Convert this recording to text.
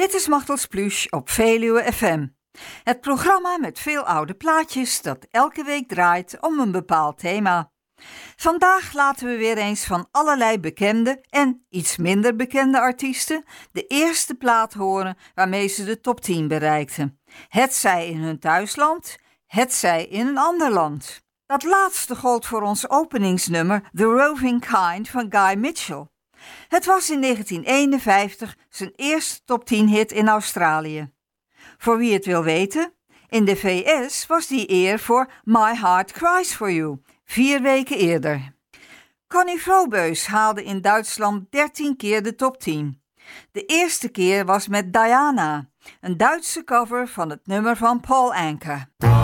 Dit is Machtels Pluche op Veluwe FM. Het programma met veel oude plaatjes dat elke week draait om een bepaald thema. Vandaag laten we weer eens van allerlei bekende en iets minder bekende artiesten de eerste plaat horen waarmee ze de top 10 bereikten. Hetzij in hun thuisland, hetzij in een ander land. Dat laatste gold voor ons openingsnummer The Roving Kind van Guy Mitchell. Het was in 1951 zijn eerste top 10 hit in Australië. Voor wie het wil weten, in de VS was die eer voor My Heart Cries For You, 4 weken eerder. Connie Frobeus haalde in Duitsland 13 keer de top 10. De eerste keer was met Diana, een Duitse cover van het nummer van Paul Anka.